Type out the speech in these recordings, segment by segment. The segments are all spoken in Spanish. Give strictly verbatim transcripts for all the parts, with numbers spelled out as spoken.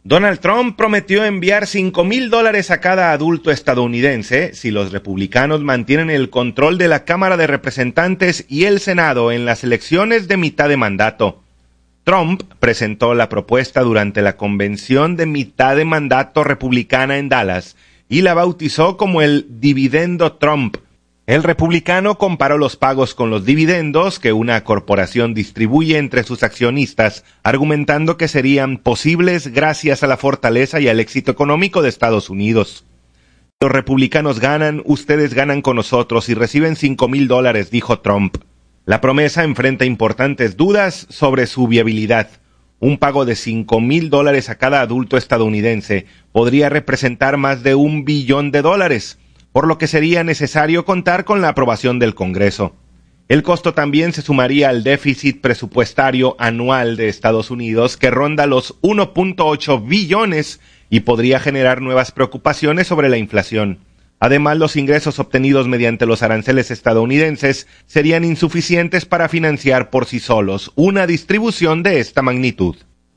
Donald Trump prometió enviar cinco mil dólares a cada adulto estadounidense si los republicanos mantienen el control de la Cámara de Representantes y el Senado en las elecciones de mitad de mandato. Trump presentó la propuesta durante la convención de mitad de mandato republicana en Dallas y la bautizó como el dividendo Trump. El republicano comparó los pagos con los dividendos que una corporación distribuye entre sus accionistas, argumentando que serían posibles gracias a la fortaleza y al éxito económico de Estados Unidos. Los republicanos ganan, ustedes ganan con nosotros y reciben cinco mil dólares, dijo Trump. La promesa enfrenta importantes dudas sobre su viabilidad. Un pago de cinco mil dólares a cada adulto estadounidense podría representar más de un billón de dólares, por lo que sería necesario contar con la aprobación del Congreso. El costo también se sumaría al déficit presupuestario anual de Estados Unidos, que ronda los uno punto ocho billones y podría generar nuevas preocupaciones sobre la inflación. Además, los ingresos obtenidos mediante los aranceles estadounidenses serían insuficientes para financiar por sí solos una distribución de esta magnitud.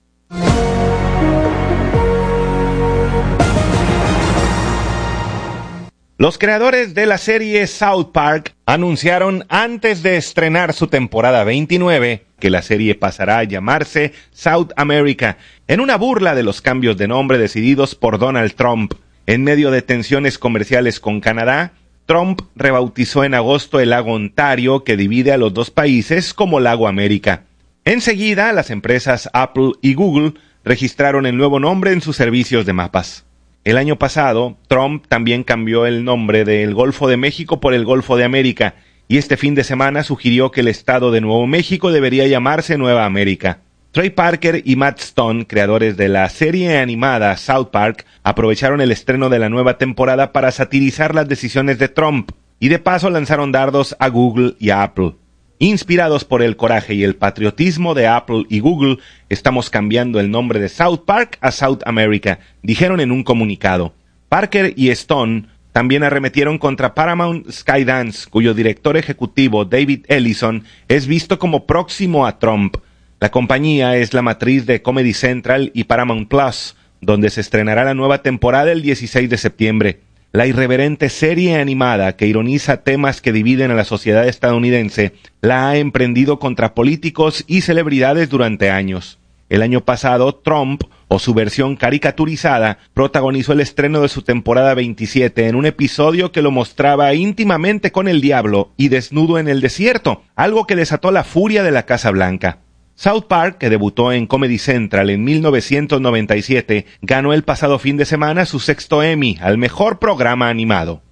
Los creadores de la serie South Park anunciaron antes de estrenar su temporada veintinueve que la serie pasará a llamarse South America, en una burla de los cambios de nombre decididos por Donald Trump. En medio de tensiones comerciales con Canadá, Trump rebautizó en agosto el lago Ontario, que divide a los dos países, como Lago América. Enseguida, las empresas Apple y Google registraron el nuevo nombre en sus servicios de mapas. El año pasado, Trump también cambió el nombre del Golfo de México por el Golfo de América, y este fin de semana sugirió que el estado de Nuevo México debería llamarse Nueva América. Trey Parker y Matt Stone, creadores de la serie animada South Park, aprovecharon el estreno de la nueva temporada para satirizar las decisiones de Trump, y de paso lanzaron dardos a Google y a Apple. Inspirados por el coraje y el patriotismo de Apple y Google, estamos cambiando el nombre de South Park a South America, dijeron en un comunicado. Parker y Stone también arremetieron contra Paramount Skydance, cuyo director ejecutivo, David Ellison, es visto como próximo a Trump. La compañía es la matriz de Comedy Central y Paramount Plus, donde se estrenará la nueva temporada el dieciséis de septiembre. La irreverente serie animada que ironiza temas que dividen a la sociedad estadounidense la ha emprendido contra políticos y celebridades durante años. El año pasado, Trump, o su versión caricaturizada, protagonizó el estreno de su temporada veintisiete en un episodio que lo mostraba íntimamente con el diablo y desnudo en el desierto, algo que desató la furia de la Casa Blanca. South Park, que debutó en Comedy Central en mil novecientos noventa y siete, ganó el pasado fin de semana su sexto Emmy al mejor programa animado.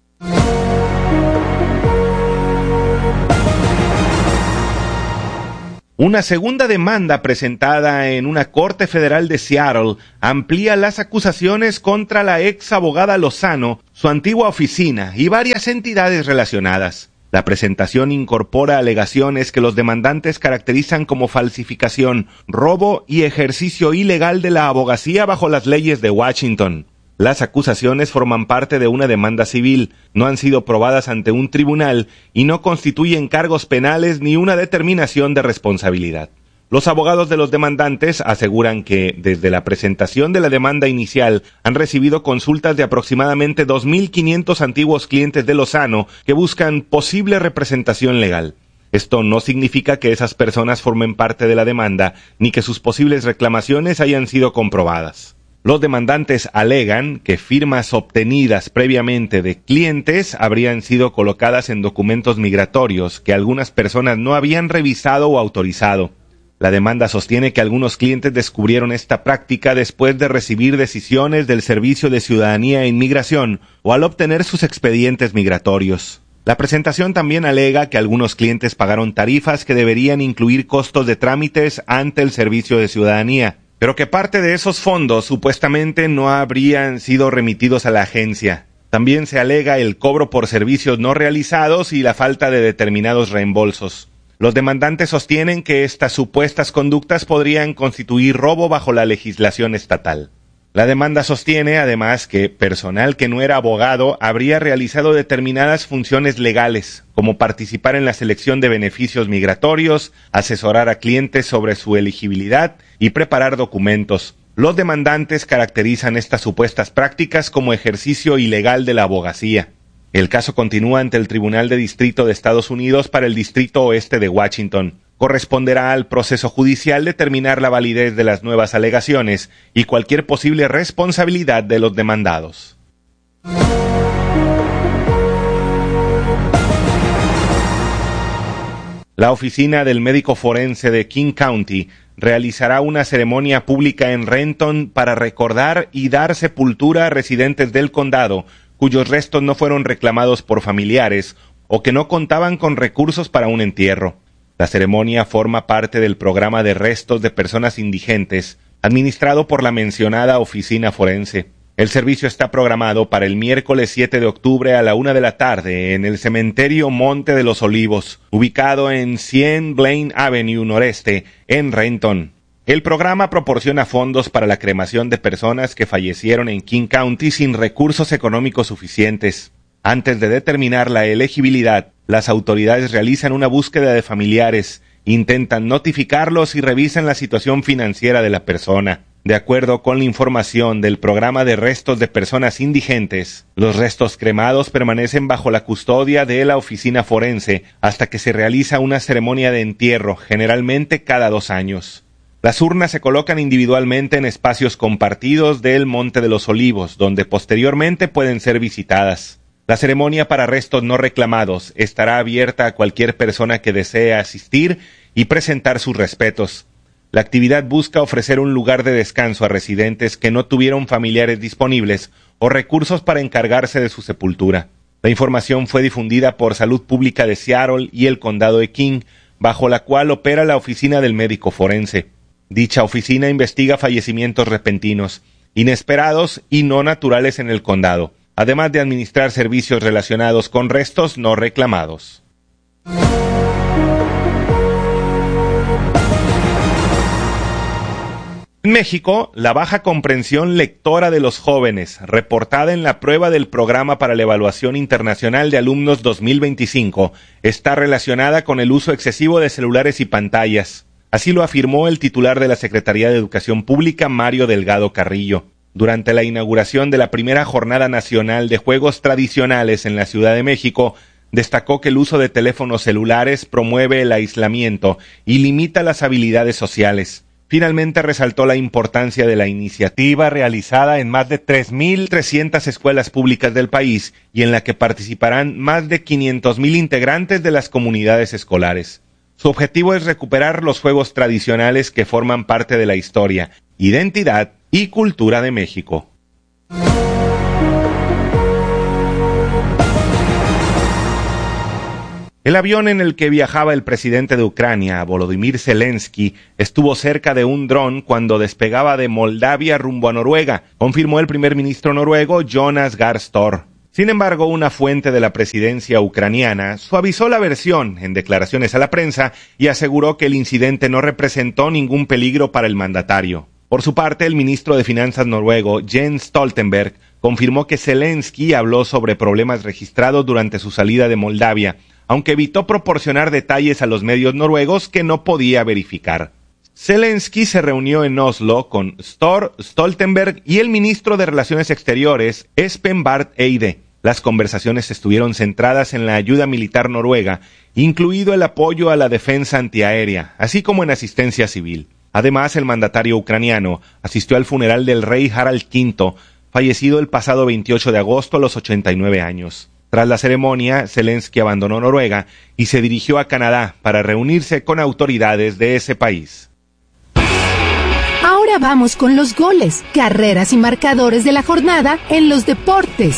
Una segunda demanda presentada en una corte federal de Seattle amplía las acusaciones contra la ex abogada Lozano, su antigua oficina y varias entidades relacionadas. La presentación incorpora alegaciones que los demandantes caracterizan como falsificación, robo y ejercicio ilegal de la abogacía bajo las leyes de Washington. Las acusaciones forman parte de una demanda civil, no han sido probadas ante un tribunal y no constituyen cargos penales ni una determinación de responsabilidad. Los abogados de los demandantes aseguran que, desde la presentación de la demanda inicial, han recibido consultas de aproximadamente dos mil quinientos antiguos clientes de Lozano que buscan posible representación legal. Esto no significa que esas personas formen parte de la demanda, ni que sus posibles reclamaciones hayan sido comprobadas. Los demandantes alegan que firmas obtenidas previamente de clientes habrían sido colocadas en documentos migratorios que algunas personas no habían revisado o autorizado. La demanda sostiene que algunos clientes descubrieron esta práctica después de recibir decisiones del Servicio de Ciudadanía e Inmigración o al obtener sus expedientes migratorios. La presentación también alega que algunos clientes pagaron tarifas que deberían incluir costos de trámites ante el Servicio de Ciudadanía, pero que parte de esos fondos supuestamente no habrían sido remitidos a la agencia. También se alega el cobro por servicios no realizados y la falta de determinados reembolsos. Los demandantes sostienen que estas supuestas conductas podrían constituir robo bajo la legislación estatal. La demanda sostiene, además, que personal que no era abogado habría realizado determinadas funciones legales, como participar en la selección de beneficios migratorios, asesorar a clientes sobre su elegibilidad y preparar documentos. Los demandantes caracterizan estas supuestas prácticas como ejercicio ilegal de la abogacía. El caso continúa ante el Tribunal de Distrito de Estados Unidos para el Distrito Oeste de Washington. Corresponderá al proceso judicial determinar la validez de las nuevas alegaciones y cualquier posible responsabilidad de los demandados. La oficina del médico forense de King County realizará una ceremonia pública en Renton para recordar y dar sepultura a residentes del condado cuyos restos no fueron reclamados por familiares o que no contaban con recursos para un entierro. La ceremonia forma parte del programa de restos de personas indigentes, administrado por la mencionada oficina forense. El servicio está programado para el miércoles siete de octubre a la una de la tarde en el cementerio Monte de los Olivos, ubicado en cien Blaine Avenue Noreste, en Renton. El programa proporciona fondos para la cremación de personas que fallecieron en King County sin recursos económicos suficientes. Antes de determinar la elegibilidad, las autoridades realizan una búsqueda de familiares, intentan notificarlos y revisan la situación financiera de la persona. De acuerdo con la información del programa de restos de personas indigentes, los restos cremados permanecen bajo la custodia de la oficina forense hasta que se realiza una ceremonia de entierro, generalmente cada dos años. Las urnas se colocan individualmente en espacios compartidos del Monte de los Olivos, donde posteriormente pueden ser visitadas. La ceremonia para restos no reclamados estará abierta a cualquier persona que desee asistir y presentar sus respetos. La actividad busca ofrecer un lugar de descanso a residentes que no tuvieron familiares disponibles o recursos para encargarse de su sepultura. La información fue difundida por Salud Pública de Seattle y el Condado de King, bajo la cual opera la oficina del médico forense. Dicha oficina investiga fallecimientos repentinos, inesperados y no naturales en el condado, además de administrar servicios relacionados con restos no reclamados. En México, la baja comprensión lectora de los jóvenes, reportada en la prueba del Programa para la Evaluación Internacional de Alumnos dos mil veinticinco, está relacionada con el uso excesivo de celulares y pantallas. Así lo afirmó el titular de la Secretaría de Educación Pública, Mario Delgado Carrillo, durante la inauguración de la primera Jornada Nacional de Juegos Tradicionales en la Ciudad de México. Destacó que el uso de teléfonos celulares promueve el aislamiento y limita las habilidades sociales. Finalmente resaltó la importancia de la iniciativa realizada en más de tres mil trescientas escuelas públicas del país y en la que participarán más de quinientos mil integrantes de las comunidades escolares. Su objetivo es recuperar los juegos tradicionales que forman parte de la historia, identidad y cultura de México. El avión en el que viajaba el presidente de Ucrania, Volodymyr Zelensky, estuvo cerca de un dron cuando despegaba de Moldavia rumbo a Noruega, confirmó el primer ministro noruego Jonas Gahr Støre. Sin embargo, una fuente de la presidencia ucraniana suavizó la versión en declaraciones a la prensa y aseguró que el incidente no representó ningún peligro para el mandatario. Por su parte, el ministro de Finanzas noruego, Jens Stoltenberg, confirmó que Zelensky habló sobre problemas registrados durante su salida de Moldavia, aunque evitó proporcionar detalles a los medios noruegos que no podía verificar. Zelensky se reunió en Oslo con Støre, Stoltenberg y el ministro de Relaciones Exteriores, Espen Barth Eide. Las conversaciones estuvieron centradas en la ayuda militar noruega, incluido el apoyo a la defensa antiaérea, así como en asistencia civil. Además, el mandatario ucraniano asistió al funeral del rey Harald quinto, fallecido el pasado veintiocho de agosto a los ochenta y nueve años. Tras la ceremonia, Zelensky abandonó Noruega y se dirigió a Canadá para reunirse con autoridades de ese país. Ahora vamos con los goles, carreras y marcadores de la jornada en los deportes.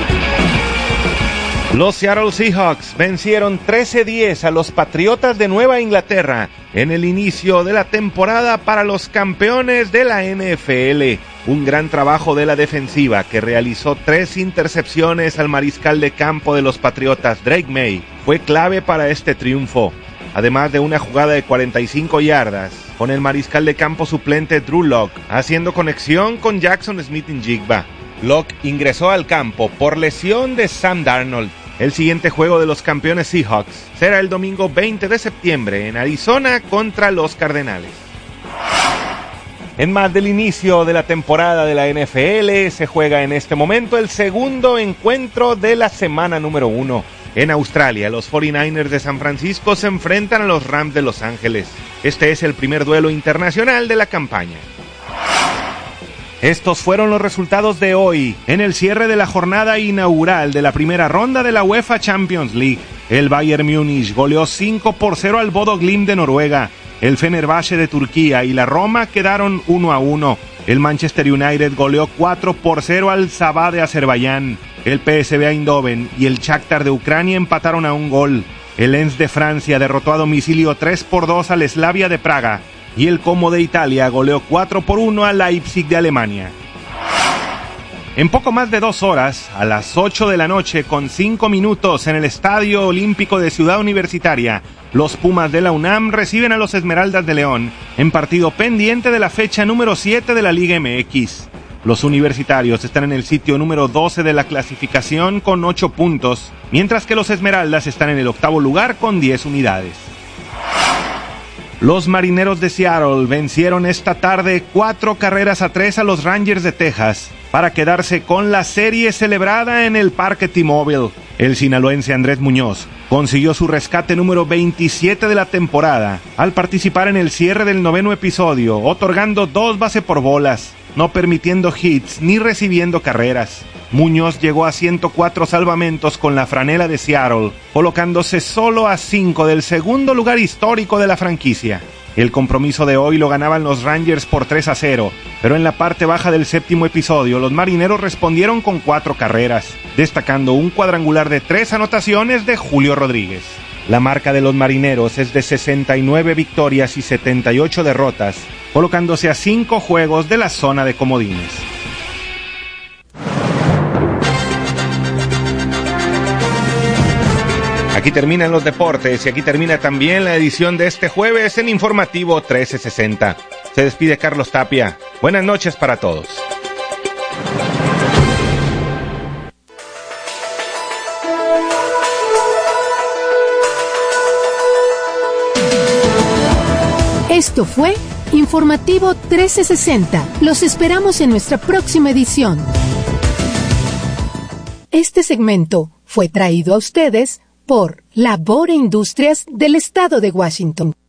Los Seattle Seahawks vencieron trece diez a los Patriotas de Nueva Inglaterra en el inicio de la temporada para los campeones de la N F L. Un gran trabajo de la defensiva que realizó tres intercepciones al mariscal de campo de los Patriotas, Drake May, fue clave para este triunfo. Además de una jugada de cuarenta y cinco yardas, con el mariscal de campo suplente Drew Lock haciendo conexión con Jackson Smith-Njigba. Lock ingresó al campo por lesión de Sam Darnold. El siguiente juego de los campeones Seahawks será el domingo veinte de septiembre en Arizona contra los Cardenales. En más del inicio de la temporada de la N F L, se juega en este momento el segundo encuentro de la semana número uno. En Australia, los cuarenta y nueve ers de San Francisco se enfrentan a los Rams de Los Ángeles. Este es el primer duelo internacional de la campaña. Estos fueron los resultados de hoy, en el cierre de la jornada inaugural de la primera ronda de la UEFA Champions League. El Bayern Múnich goleó cinco por cero al Bodo Glimt de Noruega. El Fenerbahce de Turquía y la Roma quedaron uno a uno. El Manchester United goleó cuatro por cero al Sabah de Azerbaiyán. El P S V Eindhoven y el Shakhtar de Ucrania empataron a un gol. El Lens de Francia derrotó a domicilio tres por dos al Slavia de Praga. Y el Como de Italia goleó cuatro por uno al Leipzig de Alemania. En poco más de dos horas, a las ocho de la noche con cinco minutos en el Estadio Olímpico de Ciudad Universitaria, los Pumas de la UNAM reciben a los Esmeraldas de León en partido pendiente de la fecha número siete de la Liga M X. Los universitarios están en el sitio número doce de la clasificación con ocho puntos, mientras que los Esmeraldas están en el octavo lugar con diez unidades. Los Marineros de Seattle vencieron esta tarde cuatro carreras a tres a los Rangers de Texas para quedarse con la serie celebrada en el Parque T-Mobile. El sinaloense Andrés Muñoz consiguió su rescate número veintisiete de la temporada al participar en el cierre del noveno episodio, otorgando dos bases por bolas, no permitiendo hits ni recibiendo carreras. Muñoz llegó a ciento cuatro salvamentos con la franela de Seattle, colocándose solo a cinco del segundo lugar histórico de la franquicia. El compromiso de hoy lo ganaban los Rangers por tres a cero, pero en la parte baja del séptimo episodio los marineros respondieron con cuatro carreras, destacando un cuadrangular de tres anotaciones de Julio Rodríguez. La marca de los marineros es de sesenta y nueve victorias y setenta y ocho derrotas, colocándose a cinco juegos de la zona de comodines. Aquí terminan los deportes y aquí termina también la edición de este jueves en Informativo trece sesenta. Se despide Carlos Tapia. Buenas noches para todos. Esto fue Informativo trece sesenta. Los esperamos en nuestra próxima edición. Este segmento fue traído a ustedes por Labor e Industrias del Estado de Washington.